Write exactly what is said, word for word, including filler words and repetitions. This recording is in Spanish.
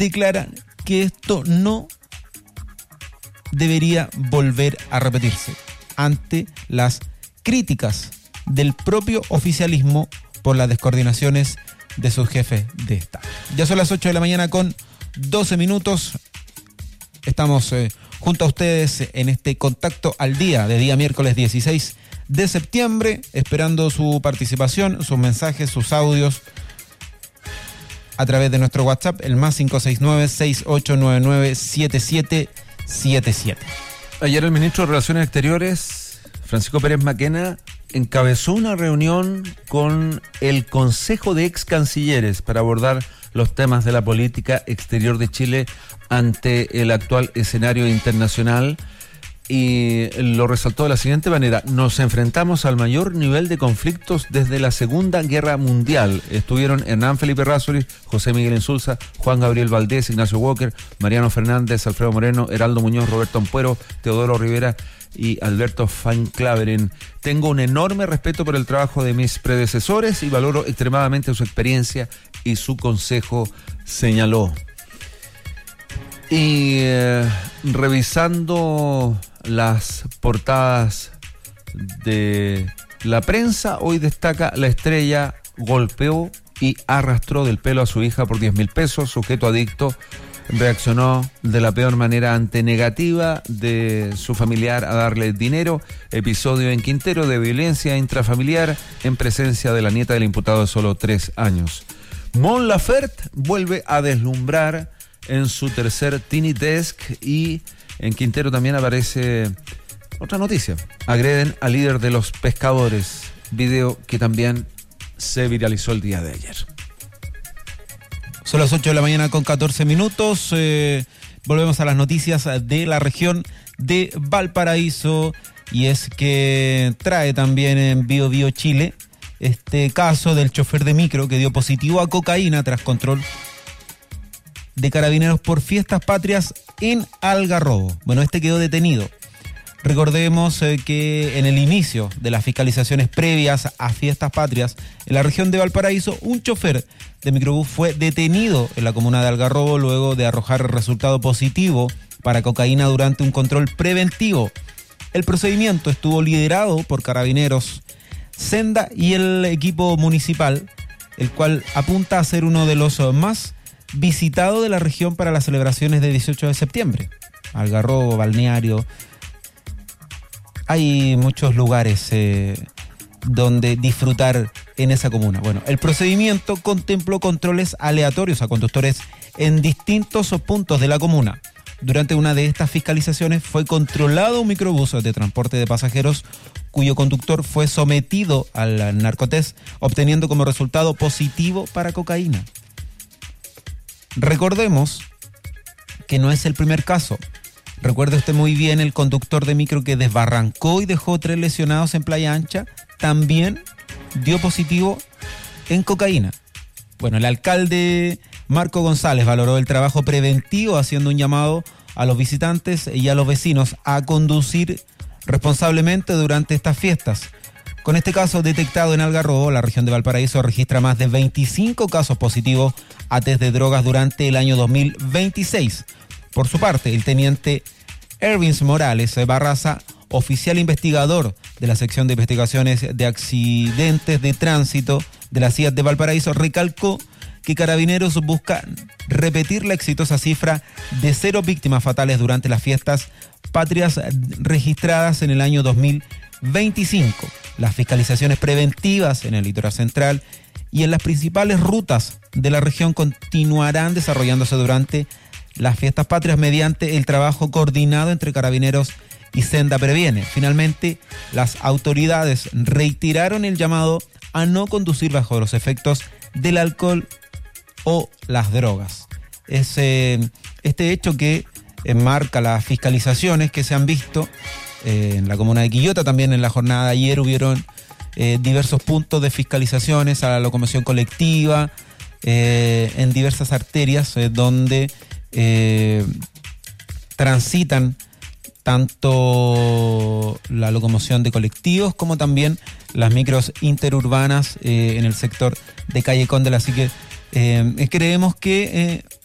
declaran que esto no debería volver a repetirse ante las críticas del propio oficialismo por las descoordinaciones de sus jefes de Estado. Ya son las ocho de la mañana con doce minutos. Estamos eh, junto a ustedes en este contacto al día de día miércoles dieciséis de septiembre, esperando su participación, sus mensajes, sus audios a través de nuestro WhatsApp, el más cinco seis nueve, seis ocho nueve nueve, siete siete siete siete. Ayer el ministro de Relaciones Exteriores, Francisco Pérez Maquena, encabezó una reunión con el Consejo de Ex Cancilleres para abordar los temas de la política exterior de Chile ante el actual escenario internacional, y lo resaltó de la siguiente manera: nos enfrentamos al mayor nivel de conflictos desde la Segunda Guerra Mundial. Estuvieron Hernán Felipe Errázuriz, José Miguel Insulza, Juan Gabriel Valdés, Ignacio Walker, Mariano Fernández, Alfredo Moreno, Heraldo Muñoz, Roberto Ampuero, Teodoro Rivera y Alberto Van Claveren. Tengo un enorme respeto por el trabajo de mis predecesores y valoro extremadamente su experiencia y su consejo, señaló. Y eh, revisando las portadas de la prensa, hoy destaca: la estrella golpeó y arrastró del pelo a su hija por diez mil pesos. Sujeto adicto reaccionó de la peor manera ante negativa de su familiar a darle dinero. Episodio en Quintero de violencia intrafamiliar en presencia de la nieta del imputado de solo tres años. Mon Laferte vuelve a deslumbrar en su tercer Tiny Desk, y en Quintero también aparece otra noticia: agreden al líder de los pescadores, video que también se viralizó el día de ayer. Son las ocho de la mañana con catorce minutos. Eh, volvemos a las noticias de la región de Valparaíso, y es que trae también en Bio Bio Chile este caso del chofer de micro que dio positivo a cocaína tras control de carabineros por fiestas patrias en Algarrobo. Bueno, este quedó detenido. Recordemos eh, que en el inicio de las fiscalizaciones previas a fiestas patrias en la región de Valparaíso, un chofer de microbús fue detenido en la comuna de Algarrobo luego de arrojar resultado positivo para cocaína durante un control preventivo. El procedimiento estuvo liderado por Carabineros, Senda y el equipo municipal, el cual apunta a ser uno de los más visitado de la región para las celebraciones de dieciocho de septiembre. Algarrobo, balneario, hay muchos lugares eh, donde disfrutar en esa comuna. Bueno, el procedimiento contempló controles aleatorios a conductores en distintos puntos de la comuna. Durante una de estas fiscalizaciones fue controlado un microbús de transporte de pasajeros cuyo conductor fue sometido al narcotest, obteniendo como resultado positivo para cocaína. Recordemos que no es el primer caso. Recuerde usted muy bien el conductor de micro que desbarrancó y dejó tres lesionados en Playa Ancha, también dio positivo en cocaína. Bueno, el alcalde Marco González valoró el trabajo preventivo, haciendo un llamado a los visitantes y a los vecinos a conducir responsablemente durante estas fiestas. Con este caso detectado en Algarrobo, la región de Valparaíso registra más de veinticinco casos positivos a test de drogas durante el año dos mil veintiséis. Por su parte, el teniente Ervins Morales Barraza, oficial investigador de la sección de investigaciones de accidentes de tránsito de la C I A T de Valparaíso, recalcó que Carabineros busca repetir la exitosa cifra de cero víctimas fatales durante las fiestas patrias registradas en el año dos mil veinticinco. Las fiscalizaciones preventivas en el litoral central y en las principales rutas de la región continuarán desarrollándose durante las fiestas patrias mediante el trabajo coordinado entre Carabineros y Senda Previene. Finalmente, las autoridades reiteraron el llamado a no conducir bajo los efectos del alcohol o las drogas. Es eh, este hecho que enmarca las fiscalizaciones que se han visto eh, en la comuna de Quillota. También en la jornada de ayer hubieron eh, diversos puntos de fiscalizaciones a la locomoción colectiva eh, en diversas arterias eh, donde eh, transitan tanto la locomoción de colectivos como también las micros interurbanas eh, en el sector de Calle Condel. Así que eh, creemos que eh,